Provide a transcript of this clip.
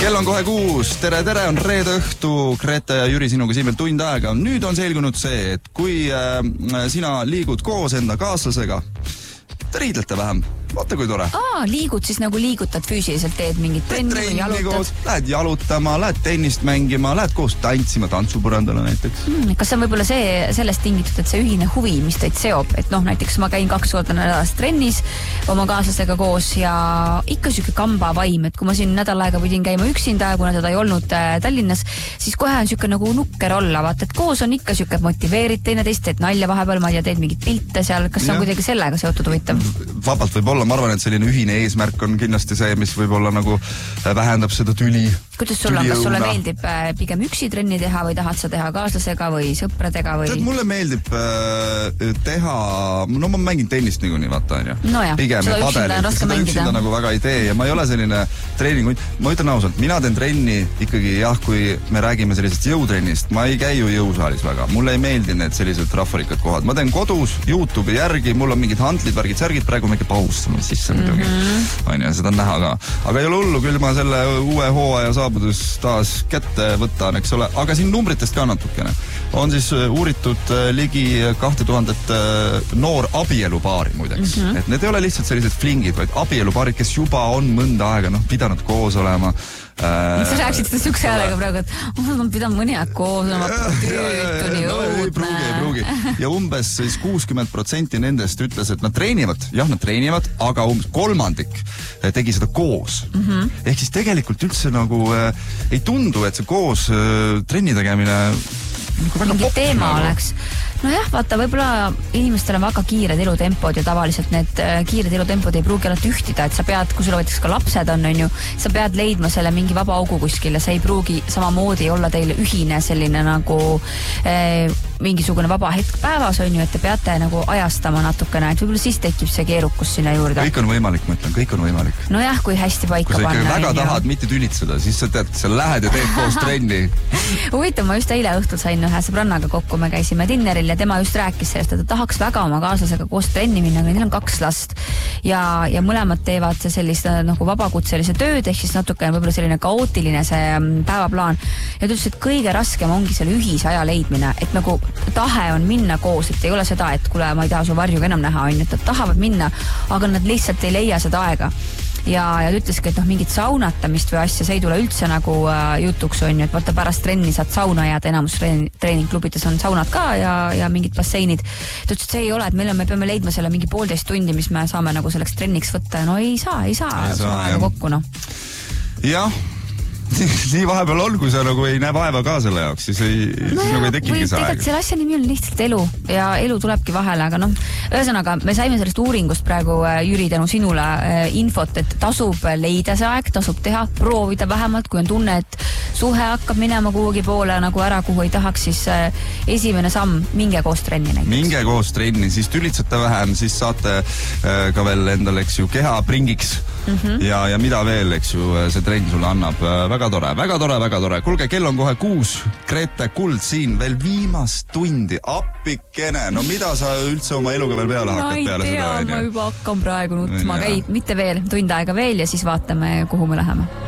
Kell on kohe 6. Tere, on reede õhtu. Grete ja Jüri sinuga siin veel tund aega. Nüüd on selgunud see, et kui sina liigud koos enda kaaslasega, te riidlete vähem. Vaata kui tore. Liigud siis nagu liigutad füüsiliselt, teed mingit trenni või jalutad? Lähed jalutama, lähed tennist mängima, lähed koos tantsima tantsupõrandale näiteks. Kas see on võib-olla sellest tingitud, et see ühine huvi, mis teid seob? Et näiteks ma käin 2 korda nädalas trennis oma kaaslasega koos ja ikka siuke kamba vaim, et kui ma siin nädal aega pidin käima üksinda, kuna teda ei olnud Tallinnas, siis kohe on siuke nagu nukker olla, vaata, et koos on ikka siuke motiveerid teineteist, teed nalja vahepeal, ma teed mingit pilte seal, kas see on kuidagi sellega seotud huvitav? Vabalt võib olla, ma arvan, et selline ühine eesmärk on kindlasti see, mis võib-olla nagu vähendab seda tüli. Kuidas sul on, kas sulle meeldib pigem üksi trenni teha või tahad sa teha kaaslasega või sõpradega või? Tead, mulle meeldib teha, no ma mängin tennist niikuinii, vaata on ju. No jah, seda üksinda on raske mängida. Üksinda nagu väga ei tee ja ma ei ole selline treening, ma ütlen ausalt, mina teen trenni ikkagi jah, kui me räägime sellisest jõutrennist, ma ei käi ju jõusaalis väga, mulle ei meeldi need sellised rahvarikkad kohad, ma teen kodus YouTube'i järgi, mul on mingid hantlid, värgid, särgid, praegu me ikka paustame sisse muidugi, on ju, seda on näha ka. Aga ei ole hullu, küll ma selle uue hooaja saabudes taas kätte võtan, eks ole, aga siin numbritest ka natukene. On siis uuritud ligi 2000 noor abielupaari muideks. Et need ei ole lihtsalt sellised flingid, vaid abielupaarid, kes juba on mõnda aega pidanud koos olema. Sa rääksid seda sükse häälega praegu, et on pidanud mõni aeg koos olema, töötuni õudne. Ei pruugi. Ja umbes siis 60% nendest ütles, et nad treenivad, aga umbes kolmandik tegi seda koos. Ehk siis tegelikult üldse nagu ei tundu, et see koos trenni tegemine mingi teema oleks. No jah, vaata, võib-olla inimestel on väga kiired elutempod ja tavaliselt need kiired elutempod ei pruugi alati ühtida, et sa pead, kui sul võtaks ka lapsed on ju, sa pead leidma selle mingi vaba augu kuskil ja see ei pruugi samamoodi olla teile ühine selline nagu mingisugune vaba hetk päevas on ju, et te peate nagu ajastama natukene, et võib-olla siis tekib see keerukus sinna juurde. Kõik on võimalik, ma ütlen, kõik on võimalik. No jah, kui hästi paika panna. Kui sa ikka väga tahad mitte tülitseda, siis sa tead, sa lähed ja teed koos trenni. Huvitav, ma just eile õhtul sain ühe sõbrannaga kokku, me käisime dinneril ja tema just rääkis sellest, et ta tahaks väga oma kaaslasega koos trenni minna, aga neil on 2 last ja mõlemad teevad sellist nagu vabakutselise tööd, ehk siis natuke võib-olla selline kaootiline see päevaplaan ja ta ütles, et kõige raskem ongi selle ühisaja leidmine, et nagu tahe on minna koos, et ei ole seda, et kuule, ma ei taha su varjuga enam näha, on, et nad tahavad minna, aga nad lihtsalt ei leia seda aega. Ja ta ütleski, et mingit saunatamist või asja, see ei tule üldse nagu jutuks on ju, et vaata pärast trenni saad sauna jääda, enamus treeningklubides on saunad ka ja mingid basseinid. Ta ütles, et see ei ole, et me peame leidma selle mingi 1,5 tundi, mis me saame nagu selleks trenniks võtta ja no ei saa aega kokku, no. Jah. Nii vahepeal on, kui sa nagu ei näe vaeva ka selle jaoks, siis nagu ei tekigi see aeg. Selle asja nimi on lihtsalt elu ja elu tulebki vahele, aga ühesõnaga, me saime sellest uuringust praegu, Jüri, tänu sinule infot, et tasub leida see aeg, tasub teha, proovida vähemalt, kui on tunne, et suhe hakkab minema kuhugi poole nagu ära, kuhu ei tahaks, siis esimene samm, minge koos trenni näiteks. Minge koos trenni, siis tülitsate vähem, siis saate ka veel endale, eks ju, keha pringiks ja mida veel, eks ju, see trenn sulle annab. Väga tore. Kulge, kell on kohe 6. Grete Kuld siin veel viimast tundi. Appikene. No mida sa üldse oma eluga veel peale hakkad peale seda? Ma juba hakkan praegu nutma. Mitte veel, tund aega veel ja siis vaatame, kuhu me läheme.